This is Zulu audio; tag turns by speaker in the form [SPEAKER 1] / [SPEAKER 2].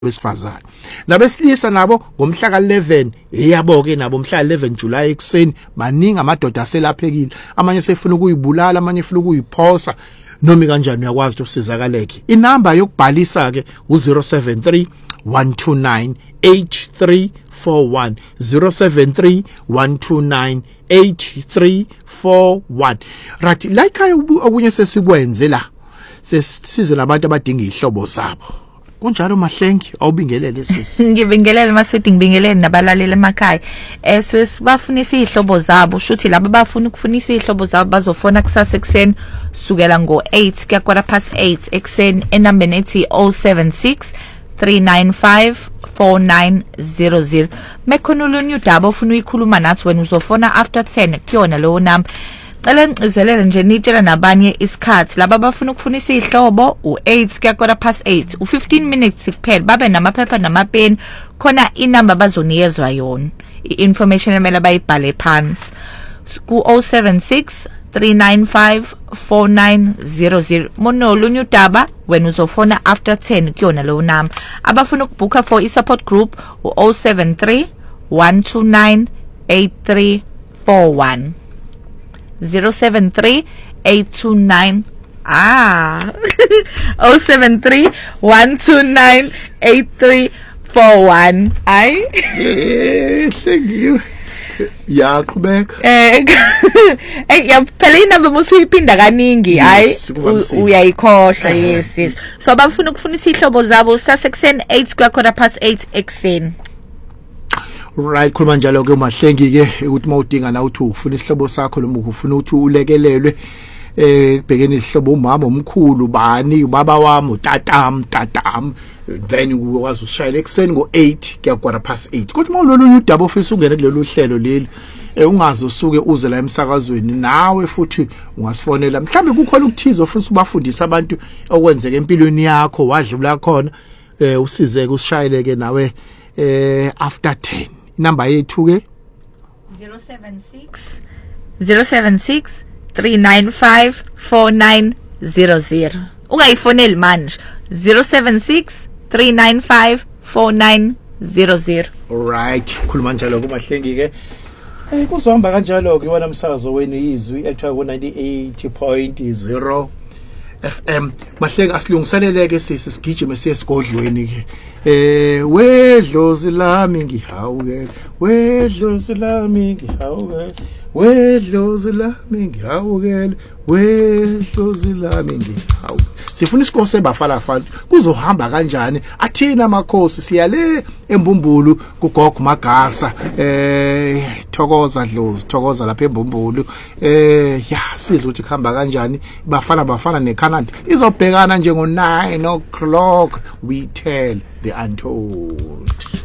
[SPEAKER 1] besifazane nabesilisa nabo ngomhla ka11 yabo ke nabo mhla 11 July ekseni maningi amadoda aselaphekile amanye sefuna ukuyibulala amanye efuna ukuyiphosa noma kanjani uyakwazi ukusizakaleke inamba yokubhalisa ke u073 129 8341 073 129 8341 right like okunye sesikwenze la sesize labantu abadinga ihlobo zabo kunjalo Mahlengi awubingelele sisi
[SPEAKER 2] ngibingelele masweti ngibingelele nabalaleli emakhaya sesibafunisa ihlobo zabo shuthi laba bafuna ukufunisa ihlobo zabo bazofona kusasa ekseni sukela ngo8 kuya 8:15 ekseni enambeni ethi 076 395 4900 mekhonula new daba ufuna uyikhuluma nathi wena uzofona after 10 kuyona lowo number cela ngicizelele nje nitshela nabanye isikhathi laba bafuna ukufunisa ihlobo u8 kuya 8:15 u15 minutes kuphela babe namaphepha namapeni khona inamba bazonikezwa yona information emela bayibhale phansi ku 076 395 4900 monolo new daba wena uzofona after 10 kuyona lo number abafuna ukubooka for i-support group u073 129 8341 073 829 073 129 8341 ay
[SPEAKER 1] thank you yaqhubeka
[SPEAKER 2] phela inamba musuyiphinda kaningi hayi uyayikhohlwa yes so bafuna ukufunisa ihlobo zabo sasekuseni 8 kuya 8:15 ekseni
[SPEAKER 1] right khuluma njalo ke Mahlengi ke ukuthi mawudinga na uthi ufuna isihlobo sakho noma ufuna ukuthi ulekelelwe bhekeni isihlobo umama omkhulu bani ubaba wami utatam then ukwazi ushayela ekseni ngo8 kuya 8:15 kodwa mawulolu udaba ofisa ungene kulolu hlelo leli ungazi usuke uze la emsakazweni nawe futhi ungasifonela mhlambe kukhona ukuthiza ofisa ubafundisa abantu okwenzeka empilweni yakho wadlula khona usizeke usishayeleke nawe after 10 number yethu ke
[SPEAKER 2] 076 395 4900 ungayifoneli manje 076 395 4900
[SPEAKER 1] alright khuluma njalo kuMahlengi ke kuzohamba kanjalo ke wona umsakazo wenu izwi ethiwa ku 98.0 FM Mahlengi asilungiseleleke sisi sigijime siye esigodlweni ke wedlozi lami ngihawukela wedlozi lami ngihawukela wedlozi lami ngihawukela wedlozi lami ngihawukela sifuna isikose bafalafala kuzohamba kanjani athina amakhosi siyale embumbulu kuGogo Magasa thokoza dlozi thokoza lapha embumbulu sizwe ukuthi khamba kanjani bafana neCanada izobhekana njengo 9 o'clock we tell the untold.